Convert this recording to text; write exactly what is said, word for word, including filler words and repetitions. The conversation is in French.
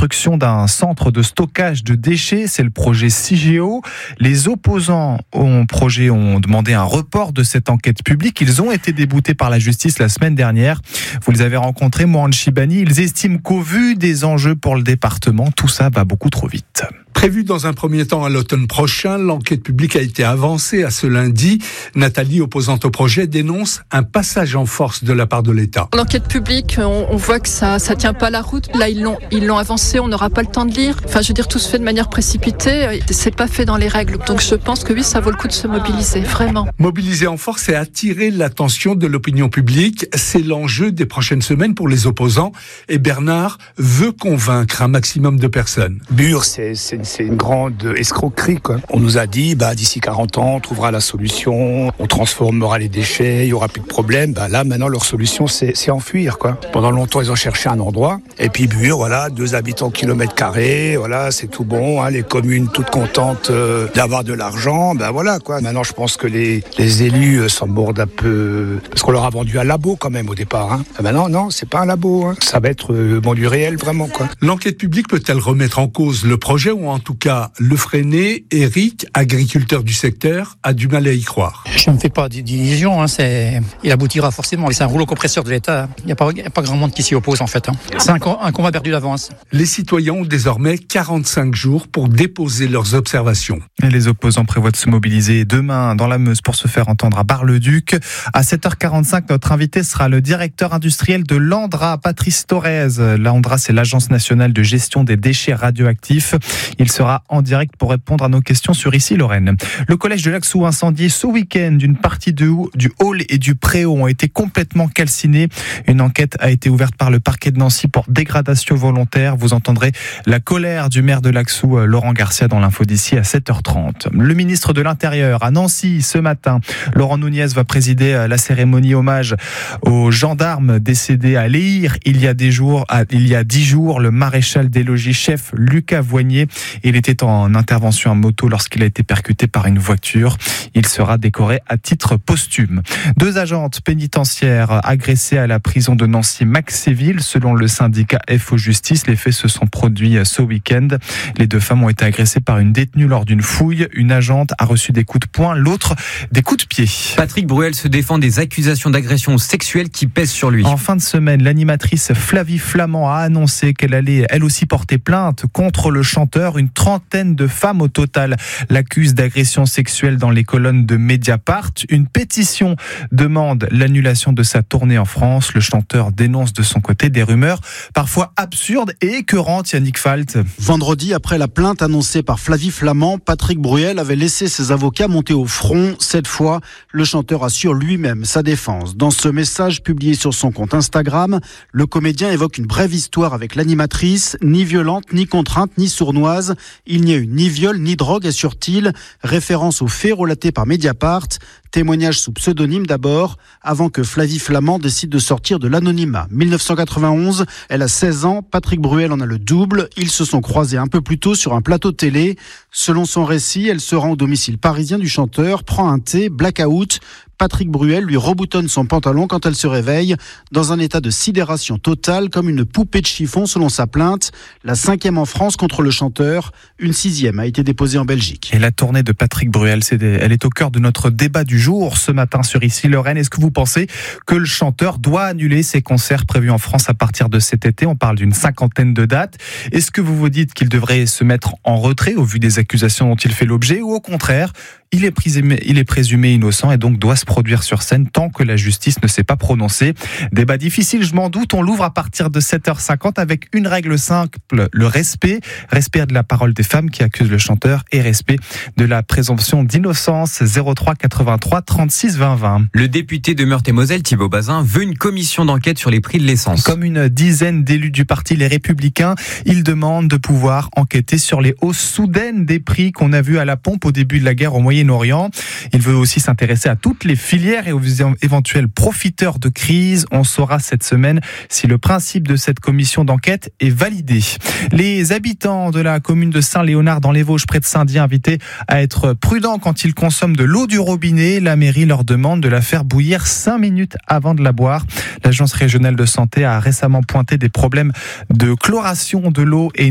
construction d'un centre de stockage de déchets. C'est le projet Cigéo. Les opposants au projet ont demandé un report de cette enquête publique. Ils ont été déboutés par la justice la semaine dernière. Vous les avez rencontrés, Mohan Chibani. Ils estiment qu'au vu des enjeux pour le département, tout ça va beaucoup trop vite. Prévu dans un premier temps à l'automne prochain, l'enquête publique a été avancée à ce lundi. Nathalie, opposante au projet, dénonce un passage en force de la part de l'État. L'enquête publique, on, on voit que ça ça tient pas la route. Là, ils l'ont, ils l'ont avancé, on n'aura pas le temps de lire. Enfin, je veux dire, tout se fait de manière précipitée. C'est pas fait dans les règles. Donc, je pense que oui, ça vaut le coup de se mobiliser, vraiment. Mobiliser en force et attirer l'attention de l'opinion publique, c'est l'enjeu des prochaines semaines pour les opposants. Et Bernard veut convaincre un maximum de personnes. Bure, c'est, c'est c'est une grande escroquerie, quoi. On nous a dit, bah, d'ici quarante ans, on trouvera la solution, on transformera les déchets, il y aura plus de problème. Bah, là, maintenant, leur solution, c'est, c'est enfuir, quoi. Pendant longtemps, ils ont cherché un endroit. Et puis, Bure, voilà, deux habitants au kilomètre carré, voilà, c'est tout bon, hein, les communes toutes contentes euh, d'avoir de l'argent, bah, voilà, quoi. Maintenant, je pense que les, les élus euh, s'en mordent un peu, parce qu'on leur a vendu un labo, quand même, au départ, hein. Ah, bah, non, non, c'est pas un labo, hein. Ça va être euh, bon, du réel, vraiment, quoi. L'enquête publique peut-elle remettre en cause le projet ou en tout cas le freiner? Eric, agriculteur du secteur, a du mal à y croire. Je ne me fais pas d'illusions, hein, c'est... il aboutira forcément. C'est un rouleau compresseur de l'État. Il n'y a pas, il n'y a pas grand monde qui s'y oppose en fait. Hein. C'est un, un combat perdu d'avance. Les citoyens ont désormais quarante-cinq jours pour déposer leurs observations. Et les opposants prévoient de se mobiliser demain dans la Meuse pour se faire entendre à Bar-le-Duc. À sept heures quarante-cinq, notre invité sera le directeur industriel de l'Andra, Patrice Thorez. L'Andra, c'est l'Agence nationale de gestion des déchets radioactifs. Il sera en direct pour répondre à nos questions sur Ici Lorraine. Le collège de Laxou incendié ce week-end. Une partie de, du hall et du préau ont été complètement calcinés. Une enquête a été ouverte par le parquet de Nancy pour dégradation volontaire. Vous entendrez la colère du maire de Laxou, Laurent Garcia, dans l'info d'ici à sept heures trente. Le ministre de l'Intérieur à Nancy ce matin, Laurent Nunez, va présider la cérémonie hommage aux gendarmes décédés à Léhir il y a des jours, il y a dix jours. Le maréchal des logis chef Lucas Voignier, il était en intervention à moto lorsqu'il a été percuté par une voiture. Il sera décoré à titre posthume. Deux agentes pénitentiaires agressées à la prison de Nancy-Maxéville. Selon le syndicat F O Justice, les faits se sont produits ce week-end. Les deux femmes ont été agressées par une détenue lors d'une fouille. Une agente a reçu des coups de poing, l'autre des coups de pied. Patrick Bruel se défend des accusations d'agression sexuelle qui pèsent sur lui. En fin de semaine, l'animatrice Flavie Flamand a annoncé qu'elle allait elle aussi porter plainte contre le chanteur. Une trentaine de femmes au total l'accusent d'agression sexuelle dans les colonnes de Mediapart. Une pétition demande l'annulation de sa tournée en France. Le chanteur dénonce de son côté des rumeurs parfois absurdes et écœurantes. Yannick Falt. Vendredi, après la plainte annoncée par Flavie Flamand, Patrick Bruel avait laissé ses avocats monter au front. Cette fois, le chanteur assure lui-même sa défense. Dans ce message publié sur son compte Instagram, le comédien évoque une brève histoire avec l'animatrice, ni violente, ni contrainte, ni sournoise. Il n'y a eu ni viol, ni drogue, assure-t-il. Référence aux faits relatés par Mediapart. Témoignage sous pseudonyme d'abord, avant que Flavie Flamand décide de sortir de l'anonymat. dix-neuf cent quatre-vingt-onze, elle a seize ans, Patrick Bruel en a le double. Ils se sont croisés un peu plus tôt sur un plateau télé. Selon son récit, elle se rend au domicile parisien du chanteur, prend un thé, blackout. Patrick Bruel lui reboutonne son pantalon quand elle se réveille, dans un état de sidération totale, comme une poupée de chiffon selon sa plainte. La cinquième en France contre le chanteur, une sixième a été déposée en Belgique. Et la tournée de Patrick Bruel, c'est des... elle est au cœur de notre débat du jour ce matin sur Ici Lorraine. Est-ce que vous pensez que le chanteur doit annuler ses concerts prévus en France à partir de cet été? On parle d'une cinquantaine de dates. Est-ce que vous vous dites qu'il devrait se mettre en retrait au vu des accusations dont il fait l'objet, ou au contraire, il est présumé, il est présumé innocent et donc doit se produire sur scène tant que la justice ne s'est pas prononcée? Débat difficile, je m'en doute. On l'ouvre à partir de sept heures cinquante avec une règle simple, le respect. Respect de la parole des femmes qui accusent le chanteur et respect de la présomption d'innocence. zéro trois quatre-vingt-trois trente-six vingt vingt. Le député de Meurthe-et-Moselle, Thibault Bazin, veut une commission d'enquête sur les prix de l'essence. Comme une dizaine d'élus du parti Les Républicains, il demande de pouvoir enquêter sur les hausses soudaines des prix qu'on a vues à la pompe au début de la guerre au Moyen-Orient. Il veut aussi s'intéresser à toutes les filières et aux éventuels profiteurs de crise. On saura cette semaine si le principe de cette commission d'enquête est validé. Les habitants de la commune de Saint-Léonard dans les Vosges, près de Saint-Dié, invités à être prudents quand ils consomment de l'eau du robinet. La mairie leur demande de la faire bouillir cinq minutes avant de la boire. L'agence régionale de santé a récemment pointé des problèmes de chloration de l'eau et